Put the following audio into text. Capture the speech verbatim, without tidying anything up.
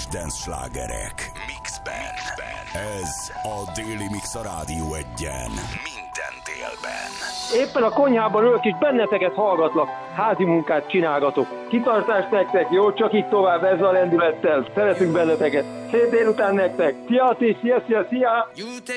dance slágerek Mixben. Ez a Déli Mix a Rádió Egyen. Minden délben. Éppen a konyhában ülök és benneteket hallgatlak. Házi munkát csinálgatok. Kitartást nektek, jó, csak itt tovább ezzel a lendülettel. Szeretünk benneteket. Szép délután nektek. Szia, szia, szia, szia.